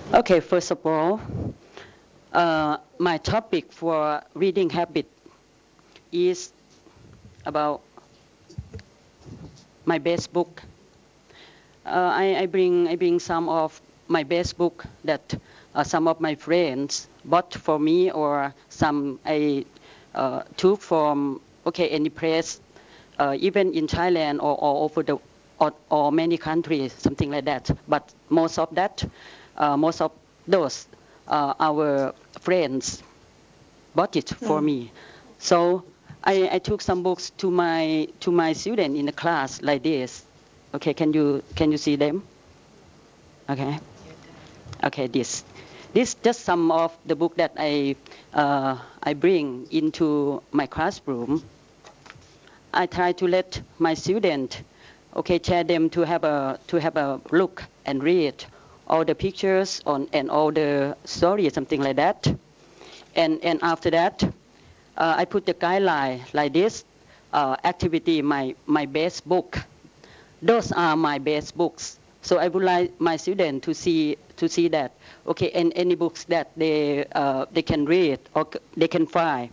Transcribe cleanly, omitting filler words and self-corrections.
Okay, first of all, my topic for reading habit is about my best book. I bring some of my best book that some of my friends bought for me, or some I took from any place, even in Thailand or all over the or many countries, something like that. But most of those our friends bought it for Mm. me. So I took some books to my student in the class like this. Okay, can you see them? Okay, okay, this just some of the book that I bring into my classroom. I try to let my student share them to have a look and read all the pictures on and all the stories, something like that. And after that, I put the guideline like this: activity, my best book. Those are my best books. So I would like my students to see that, and any books that they can read or they can find